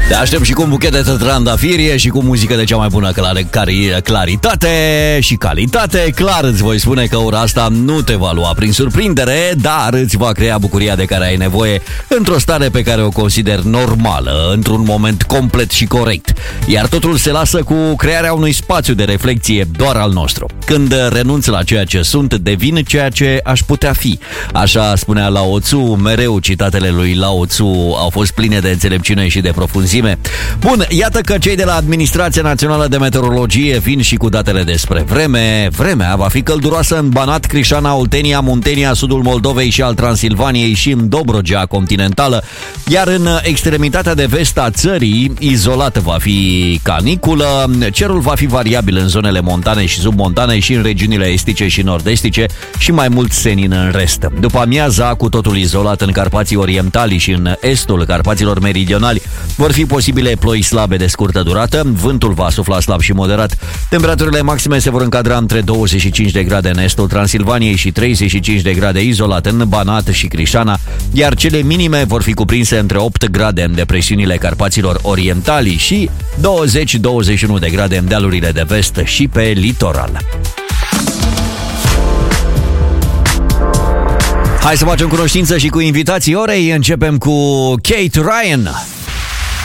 Te aștept și cu un buchet de trandafiri și cu muzică de cea mai bună claritate și calitate. Clar îți voi spune că ora asta nu te va lua prin surprindere, dar îți va crea bucuria de care ai nevoie într-o stare pe care o consider normală, într-un moment complet și corect. Iar totul se lasă cu crearea unui spațiu de reflexie doar al nostru. Când renunț la ceea ce sunt, devin ceea ce aș putea fi. Așa spunea Lao Tzu, mereu citatele lui Lao Tzu au fost pline de înțelepciune și de profunzime. Bun, iată că cei de la Administrația Națională de Meteorologie vin și cu datele despre vreme. Vremea va fi călduroasă în Banat, Crișana, Oltenia, Muntenia, sudul Moldovei și al Transilvaniei și în Dobrogea continentală, iar în extremitatea de vest a țării, izolat va fi caniculă. Cerul va fi variabil în zonele montane și submontane și în regiunile estice și nord-estice și mai mult senin în rest. După amiaza, cu totul izolat în Carpații Orientali și în estul Carpaților Meridionali, vor fi posibile ploi slabe de scurtă durată, vântul va sufla slab și moderat. Temperaturile maxime se vor încadra între 25 de grade în estul Transilvaniei și 35 de grade izolat în Banat și Crișana, iar cele minime vor fi cuprinse între 8 grade în depresiunile Carpaților Orientali și 20-21 de grade în dealurile de vest și pe litoral. Hai să facem cunoștință și cu invitații orei. Începem cu Kate Ryan.